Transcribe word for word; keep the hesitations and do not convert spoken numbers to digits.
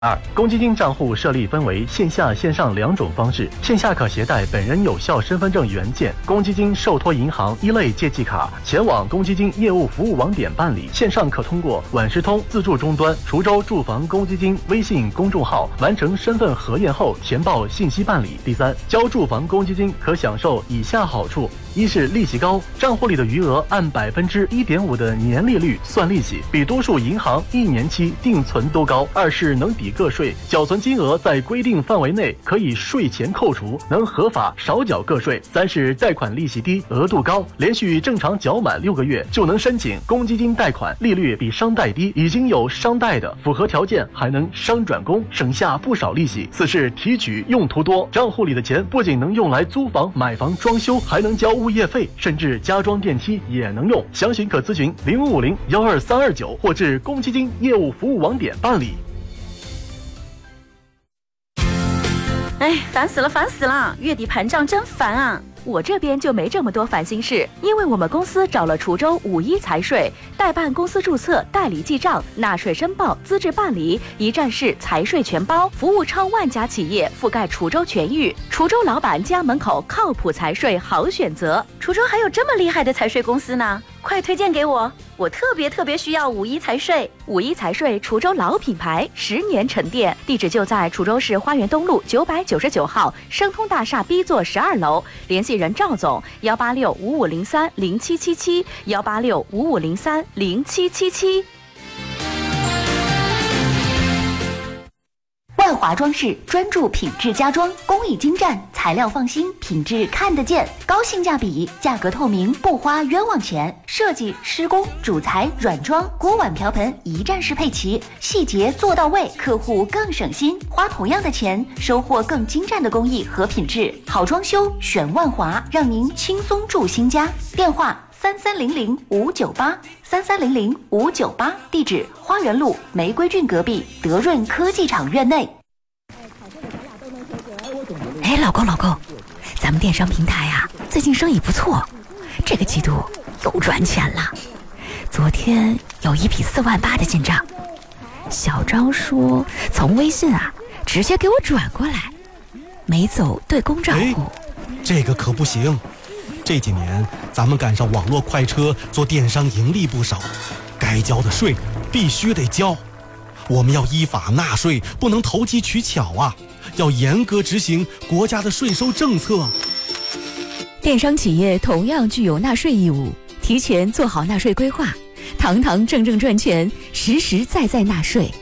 二、公积金账户设立分为线下、线上两种方式。线下可携带本人有效身份证原件、公积金受托银行一类借记卡，前往公积金业务服务网点办理；线上可通过晚时通自助终端、滁州住房公积金微信公众号完成身份核验后填报信息办理。第三，交住房公积金可享受以下好处：一是利息高，账户里的余额按百分之一点五的年利率算利息，比多数银行一年期定存都高；二是能抵个税，缴存金额在规定范围内可以税前扣除，能合法少缴个税；三是贷款利息低，额度高，连续正常缴满六个月就能申请公积金贷款，利率比商贷低，已经有商贷的符合条件还能商转公，省下不少利息。四是提取用途多，账户里的钱不仅能用来租房、买房、装修，还能交物业费，甚至加装电梯也能用。详情可咨询零五零幺二三二九或至公积金业务服务网点办理。 哎，烦死了，烦死了！月底盘账真烦啊！我这边就没这么多烦心事，因为我们公司找了滁州五一财税，代办公司注册、代理记账、纳税申报、资质办理，一站式财税全包，服务超万家企业，覆盖滁州全域。滁州老板家门口靠谱财税好选择。滁州还有这么厉害的财税公司呢，快推荐给我！我特别特别需要五一财税。五一财税滁州老品牌，十年沉淀，地址就在滁州市花园东路九百九十九号生通大厦 B 座十二楼，联系人赵总幺八六五五零三零七七七幺八六五五零三零七七七。 万华装饰专注品质家装，工艺精湛，材料放心，品质看得见，高性价比，价格透明，不花冤枉钱。设计、施工、主材、软装、锅碗瓢盆一站式配齐，细节做到位，客户更省心，花同样的钱，收获更精湛的工艺和品质。好装修选万华，让您轻松住新家。电话三三零零五九八三三零零五九八，地址花园路玫瑰郡隔壁德润科技厂院内。 哎，老公老公，咱们电商平台啊，最近生意不错，这个季度又赚钱了。昨天有一笔四万八的进账，小张说从微信啊直接给我转过来，没走对公账户。 这个可不行，这几年咱们赶上网络快车，做电商盈利不少，该交的税必须得交。我们要依法纳税，不能投机取巧啊，要严格执行国家的税收政策。 电商企业同样具有纳税义务，提前做好纳税规划，堂堂正正赚钱，实实在在纳税。